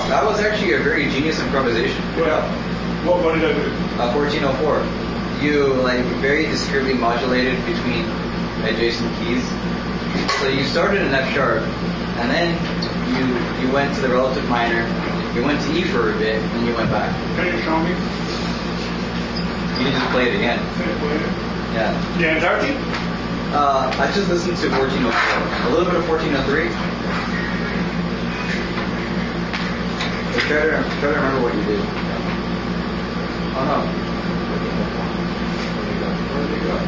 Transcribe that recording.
That was actually a very genius improvisation. Yeah. What did I do? 1404. You very discreetly modulated between adjacent keys. So you started in F sharp, and then you went to the relative minor. You went to E for a bit, and then you went back. Can you show me? You just play it again. Can you play it? Yeah. The entirety? I just listened to 1404. A little bit of 1403. So try to remember what you did. Oh no. Where did they go?